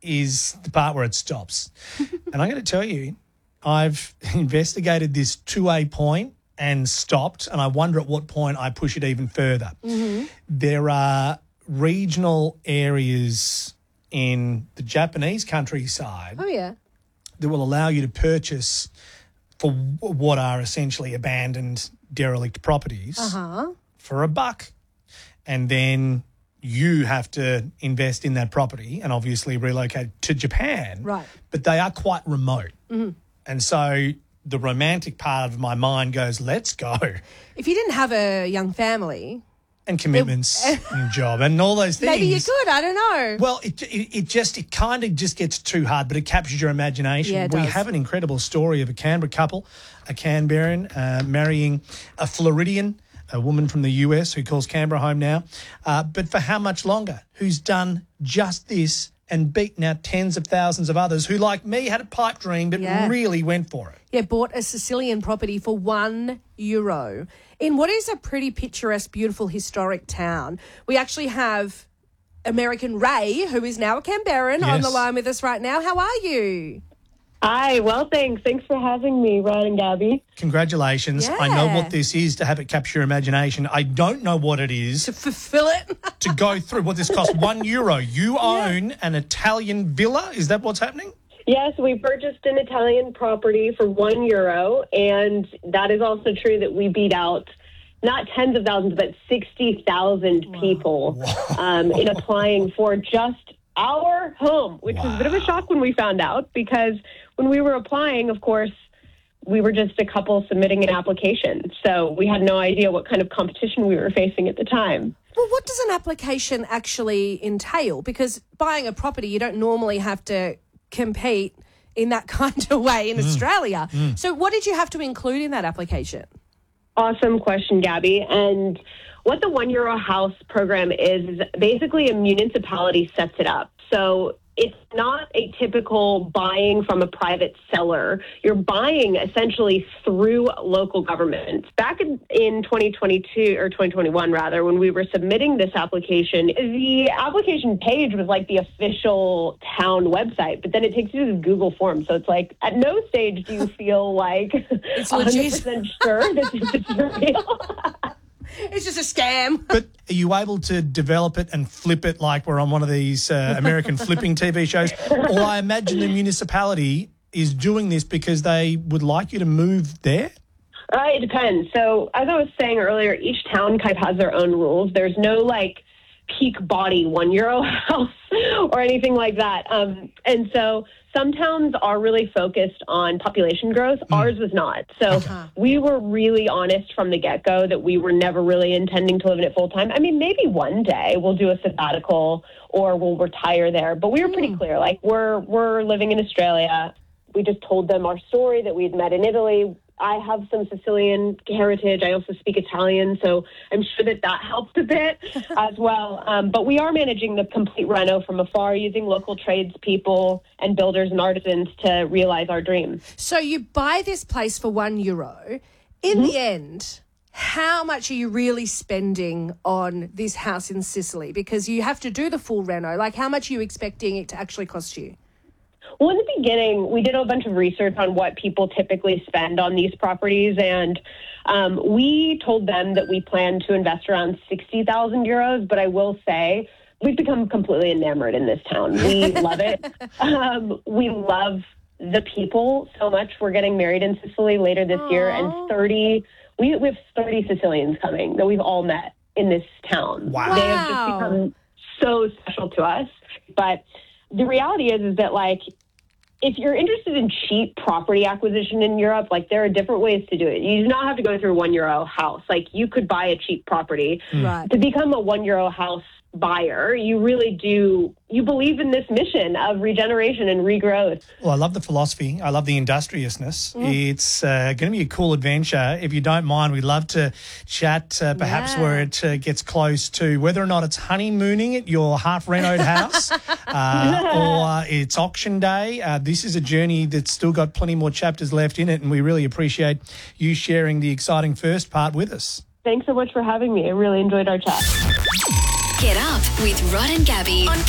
is the part where it stops. And I'm going to tell you, I've investigated this to a point and stopped, and I wonder at what point I push it even further. Mm-hmm. There are regional areas in the Japanese countryside that will allow you to purchase for what are essentially abandoned, derelict properties for $1. And then you have to invest in that property and obviously relocate to Japan. Right. But they are quite remote. Mm-hmm. And so the romantic part of my mind goes, let's go. If you didn't have a young family... And commitments and job and all those things. Maybe you could, I don't know. Well, it kind of just gets too hard, but it captures your imagination. Yeah, it we does. have an incredible story of a Canberra couple, a Canberran marrying a Floridian, a woman from the US who calls Canberra home now, but for how much longer? Who's done just this and beaten out tens of thousands of others who, like me, had a pipe dream but really went for it. Yeah, bought a Sicilian property for €1 in what is a pretty picturesque, beautiful, historic town. We actually have American Ray, who is now a Canberran, on the line with us right now. How are you? Hi, well, thanks. Thanks for having me, Rod and Gabby. Congratulations. Yeah. I know what this is to have it capture your imagination. I don't know what it is. To fulfill it. To go through what this costs, €1. You own an Italian villa. Is that what's happening? Yes, we purchased an Italian property for €1, and that is also true that we beat out not tens of thousands, but 60,000 people in applying for just our home, which was a bit of a shock when we found out, because when we were applying, of course, we were just a couple submitting an application. So we had no idea what kind of competition we were facing at the time. Well, what does an application actually entail? Because buying a property, you don't normally have to compete in that kind of way in Australia. So what did you have to include in that application? Awesome question, Gabby. And what the €1 house program is basically a municipality sets it up. So it's not a typical buying from a private seller. You're buying essentially through local government. Back in 2022 or 2021, rather, when we were submitting this application, the application page was like the official town website, but then it takes you to the Google form. So it's like at no stage do you feel like it's 100% sure this is real. It's just a scam. But are you able to develop it and flip it like we're on one of these American flipping TV shows? Or I imagine the municipality is doing this because they would like you to move there? It depends. So as I was saying earlier, each town kind of has their own rules. There's no like peak body €1 house or anything like that. And so some towns are really focused on population growth. Ours was not. So we were really honest from the get-go that we were never really intending to live in it full-time. I mean, maybe one day we'll do a sabbatical or we'll retire there. But we were pretty clear, like we're living in Australia. We just told them our story that we'd met in Italy. I have some Sicilian heritage. I also speak Italian, so I'm sure that helps a bit as well. But we are managing the complete reno from afar using local tradespeople and builders and artisans to realize our dream. So you buy this place for €1. In the end, how much are you really spending on this house in Sicily? Because you have to do the full reno. Like, how much are you expecting it to actually cost you? Well, in the beginning, we did a bunch of research on what people typically spend on these properties, and we told them that we plan to invest around €60,000, but I will say we've become completely enamored in this town. We love it. We love the people so much. We're getting married in Sicily later this year, and we have 30 Sicilians coming that we've all met in this town. Wow. They have just become so special to us. But the reality is that, like, if you're interested in cheap property acquisition in Europe, like, there are different ways to do it. You do not have to go through a €1 house. Like, you could buy a cheap property. Right. To become a €1 house buyer, you really do, you believe in this mission of regeneration and regrowth. Well, I love the philosophy. I love the industriousness. It's going to be a cool adventure. If you don't mind, we'd love to chat perhaps where it gets close to whether or not it's honeymooning at your half-renoed house or it's auction day. This is a journey that's still got plenty more chapters left in it, and we really appreciate you sharing the exciting first part with us. Thanks so much for having me. I really enjoyed our chat. Get up with Rod and Gabby on